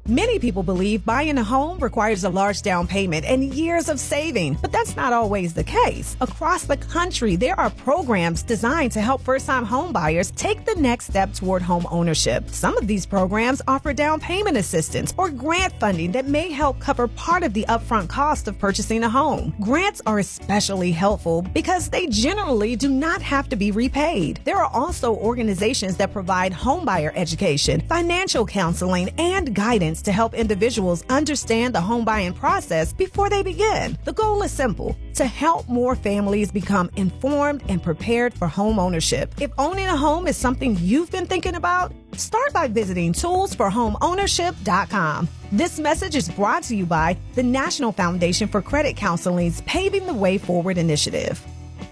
Many people believe buying a home requires a large down payment and years of saving, but that's not always the case. Across the country, there are programs designed to help first-time home buyers take the next step toward home ownership. Some of these programs offer down payment assistance or grant funding that may help cover part of the upfront cost of purchasing a home. Grants are especially helpful because they generally do not have to be repaid. There are also organizations that provide homebuyer education, financial counseling, and guidance to help individuals understand the home buying process before they begin. The goal is simple: to help more families become informed and prepared for home ownership. If owning a home is something you've been thinking about, start by visiting toolsforhomeownership.com. This message is brought to you by the National Foundation for Credit Counseling's Paving the Way Forward initiative.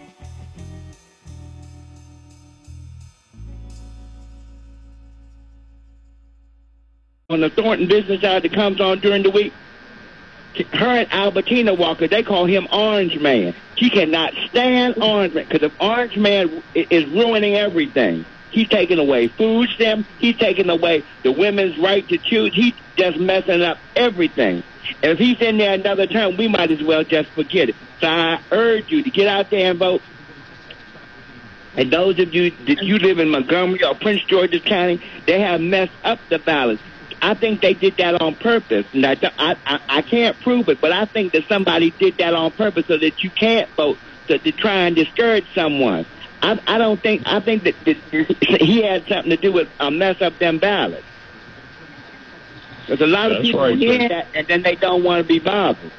On the Thornton business hour that comes on during the week, her and Albertina Walker, they call him Orange Man. She cannot stand Orange Man because if Orange Man is ruining everything. He's taking away food stamps. He's taking away the women's right to choose. He's just messing up everything. And if he's in there another term, we might as well just forget it. So I urge you to get out there and vote. And those of you that you live in Montgomery or Prince George's County, they have messed up the ballots. I think they did that on purpose. And I can't prove it, but I think that somebody did that on purpose so that you can't vote, to try and discourage someone. I think that he had something to do with mess up them ballots. There's a lot of people who do that, and then they don't want to be bothered.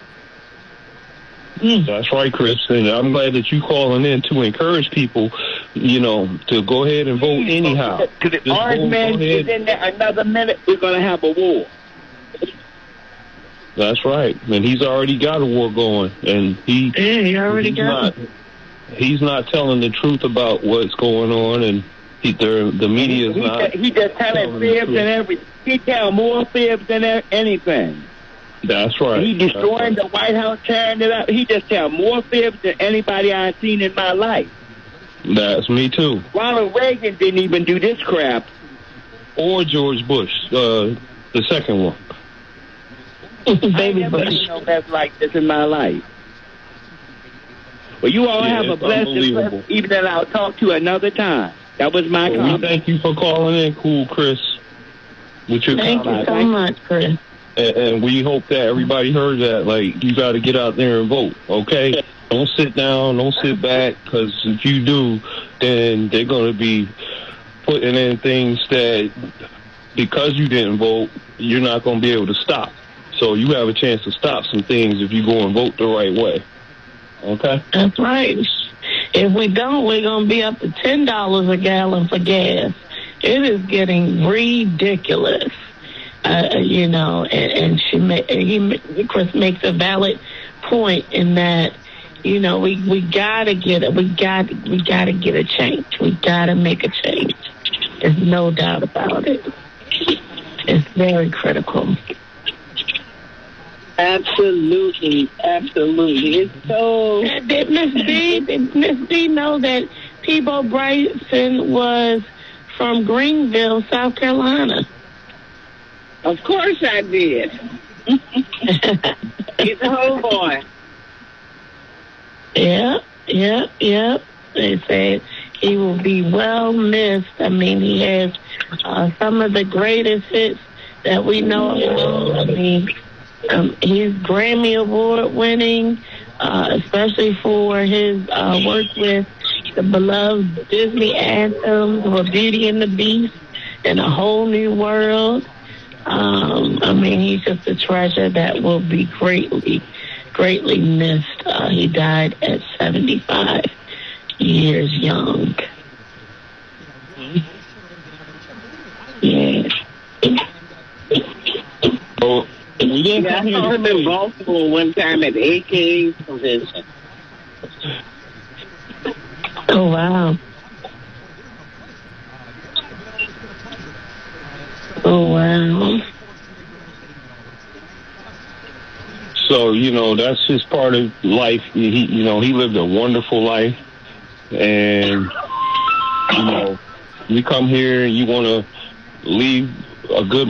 That's right, Chris. And I'm glad that you're calling in to encourage people, to go ahead and vote anyhow. Because if Orange Man is in there another minute, we're going to have a war. That's right. And he's already got a war going. And he already got it. He's not telling the truth about what's going on, and the media is not. He just telling fibs and everything. He tell more fibs than anything. That's right. He destroying the White House, tearing it up. He just tell more fibs than anybody I've seen in my life. That's me too. Ronald Reagan didn't even do this crap. Or George Bush, the second one. Baby Bush. I never seen no mess like this in my life. Well, you all have a blessed evening, and I'll talk to you another time. That was my comment. Thank you for calling in, Cool Chris. Thank you so much, Chris. And we hope that everybody heard that. Like, you got to get out there and vote, okay? Don't sit down, don't sit back, because if you do, then they're going to be putting in things that, because you didn't vote, you're not going to be able to stop. So you have a chance to stop some things if you go and vote the right way. Okay? That's right. If we don't, we're going to be up to $10 a gallon for gas. It is getting ridiculous. And Chris makes a valid point in that, we gotta get it. We gotta get a change. We gotta make a change. There's no doubt about it. It's very critical. Absolutely. It's so. Did Miss D know that Peabo Bryson was from Greenville, South Carolina? Of course I did. He's a homeboy. Yep. They said he will be well missed. I mean, he has some of the greatest hits that we know of. I mean, he's Grammy Award winning, especially for his work with the beloved Disney anthems for Beauty and the Beast and A Whole New World. He's just a treasure that will be greatly missed. He died at 75 years young. Yeah. Oh, I saw him in Baltimore one time at AK's convention. Oh, wow. So, that's just part of life. He lived a wonderful life. And, you come here and you want to leave a good